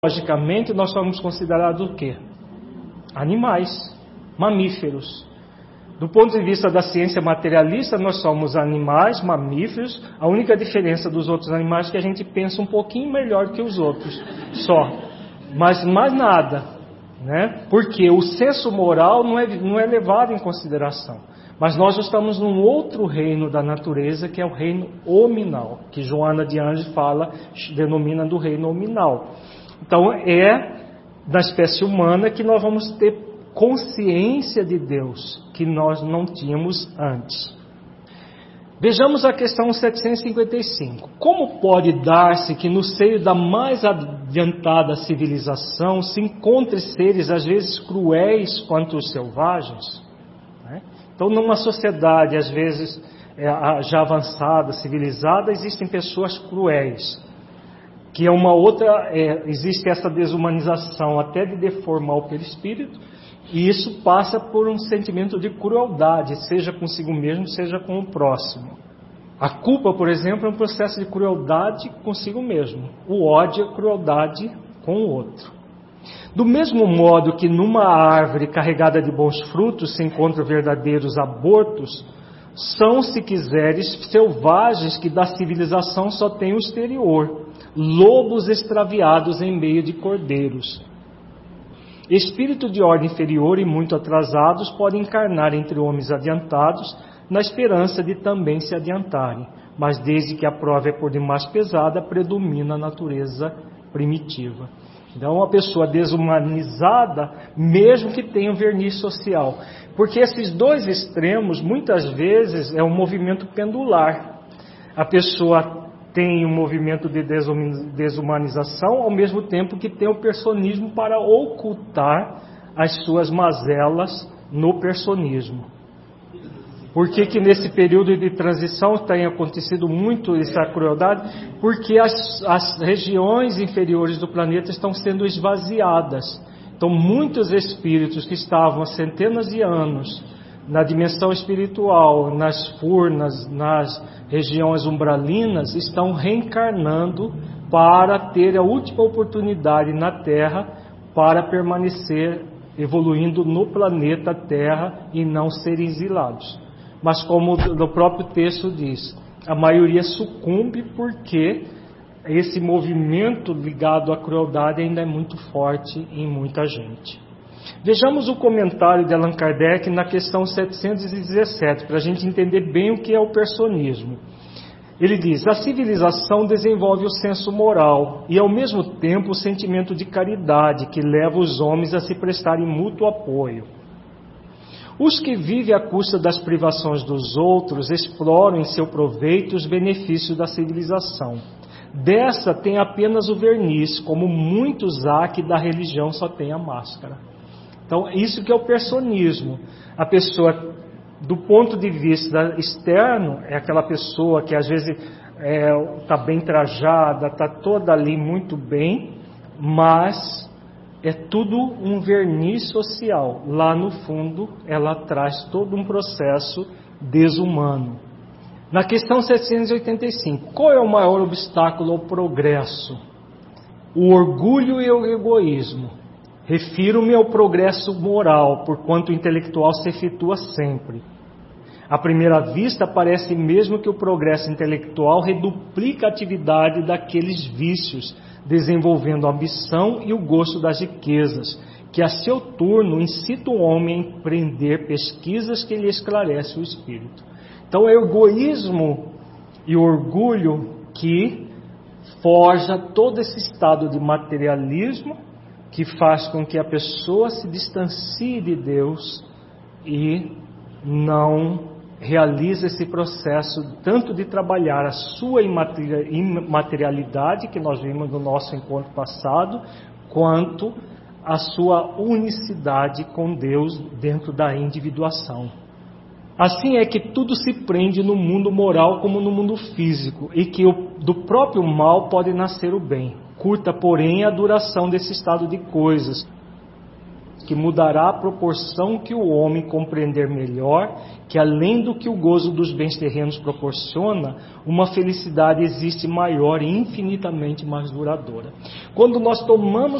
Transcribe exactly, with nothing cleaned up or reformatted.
Logicamente, nós somos considerados o quê? Animais, mamíferos. Do ponto de vista da ciência materialista, nós somos animais, mamíferos. A única diferença dos outros animais é que a gente pensa um pouquinho melhor que os outros, só. Mas mais nada, né? Porque o senso moral não é, não é levado em consideração. Mas nós estamos num outro reino da natureza, que é o reino hominal, que Joana de Anjos fala, denomina do reino hominal. Então, é da espécie humana que nós vamos ter consciência de Deus, que nós não tínhamos antes. Vejamos a questão setecentos e cinquenta e cinco. Como pode dar-se que no seio da mais adiantada civilização se encontre seres, às vezes, cruéis quanto os selvagens? Então, numa sociedade, às vezes, já avançada, civilizada, existem pessoas cruéis. Que é uma outra, é, existe essa desumanização até de deformar o perispírito, e isso passa por um sentimento de crueldade, seja consigo mesmo, seja com o próximo. A culpa, por exemplo, é um processo de crueldade consigo mesmo. O ódio é crueldade com o outro. Do mesmo modo que numa árvore carregada de bons frutos se encontram verdadeiros abortos, são, se quiseres, selvagens que da civilização só têm o exterior, lobos extraviados em meio de cordeiros. Espírito de ordem inferior e muito atrasados podem encarnar entre homens adiantados, na esperança de também se adiantarem, mas desde que a prova é por demais pesada, predomina a natureza primitiva. Então, uma pessoa desumanizada, mesmo que tenha um verniz social. Porque esses dois extremos, muitas vezes, é um movimento pendular. A pessoa tem um movimento de desumanização, ao mesmo tempo que tem o personismo para ocultar as suas mazelas no personismo. Por que que nesse período de transição tem acontecido muito essa crueldade? Porque as, as regiões inferiores do planeta estão sendo esvaziadas. Então, muitos espíritos que estavam há centenas de anos na dimensão espiritual, nas furnas, nas regiões umbralinas, estão reencarnando para ter a última oportunidade na Terra para permanecer evoluindo no planeta Terra e não serem exilados. Mas como o próprio texto diz, a maioria sucumbe porque esse movimento ligado à crueldade ainda é muito forte em muita gente. Vejamos o comentário de Allan Kardec na questão setecentos e dezessete, para a gente entender bem o que é o personismo. Ele diz: a civilização desenvolve o senso moral e ao mesmo tempo o sentimento de caridade que leva os homens a se prestarem mútuo apoio. Os que vivem à custa das privações dos outros exploram em seu proveito os benefícios da civilização. Dessa tem apenas o verniz, como muitos há que da religião só tem a máscara. Então, isso que é o personismo. A pessoa, do ponto de vista externo, é aquela pessoa que às vezes está é, bem trajada, está toda ali muito bem, mas é tudo um verniz social. Lá no fundo, ela traz todo um processo desumano. Na questão setecentos e oitenta e cinco, qual é o maior obstáculo ao progresso? O orgulho e o egoísmo. Refiro-me ao progresso moral, porquanto o intelectual se efetua sempre. À primeira vista, parece mesmo que o progresso intelectual reduplica a atividade daqueles vícios, desenvolvendo a ambição e o gosto das riquezas, que a seu turno incita o homem a empreender pesquisas que lhe esclarecem o espírito. Então é o egoísmo e o orgulho que forja todo esse estado de materialismo que faz com que a pessoa se distancie de Deus e não realize esse processo tanto de trabalhar a sua imaterialidade, que nós vimos no nosso encontro passado, quanto a sua unicidade com Deus dentro da individuação. Assim é que tudo se prende no mundo moral como no mundo físico, e que do próprio mal pode nascer o bem. Curta, porém, a duração desse estado de coisas, que mudará a proporção que o homem compreender melhor que além do que o gozo dos bens terrenos proporciona, uma felicidade existe maior e infinitamente mais duradoura. Quando nós tomamos